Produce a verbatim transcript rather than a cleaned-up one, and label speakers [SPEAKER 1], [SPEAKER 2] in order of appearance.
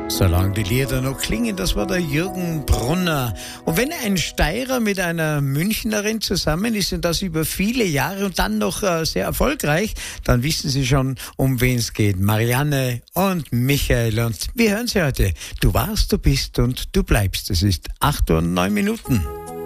[SPEAKER 1] Solange die Lieder noch klingen, das war der Jürgen Brunner. Und wenn ein Steirer mit einer Münchnerin zusammen ist und das über viele Jahre und dann noch äh, sehr erfolgreich, dann wissen Sie schon, um wen es geht. Marianne und Michael. Und wir hören Sie heute. Du warst, du bist und du bleibst. Es ist acht Uhr und neun Minuten.